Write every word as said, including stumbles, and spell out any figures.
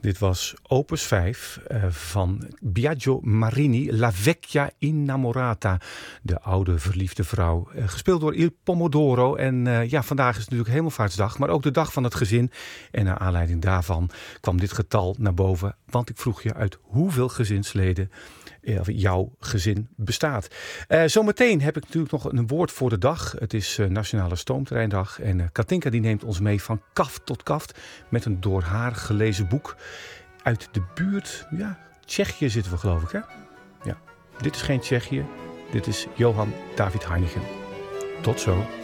Dit was opus vijf uh, van Biagio Marini, La Vecchia Innamorata. De oude verliefde vrouw. Uh, gespeeld door Il Pomodoro. En uh, ja, vandaag is het natuurlijk Hemelvaartsdag, maar ook de dag van het gezin. En naar aanleiding daarvan kwam dit getal naar boven. Want ik vroeg je uit hoeveel gezinsleden uh, jouw gezin bestaat. Uh, zometeen heb ik natuurlijk nog een woord voor de dag. Het is uh, Nationale Stoomtreindag. En uh, Katinka die neemt ons mee van kaft tot kaft met een door haar gelezen boek. Uit de buurt, ja, Tsjechië zitten we geloof ik, hè? Ja, dit is geen Tsjechië, dit is Johann David Heineken. Tot zo.